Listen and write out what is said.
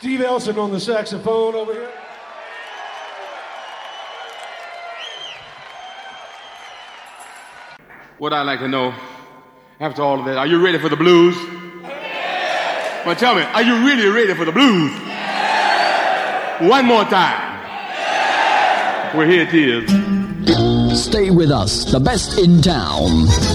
Steve Elson on the saxophone over here. What I'd like to know, after all of that, are you ready for the blues? Well, tell me, are you really ready for the blues? One more time. Well, here it is. Stay with us, the best in town.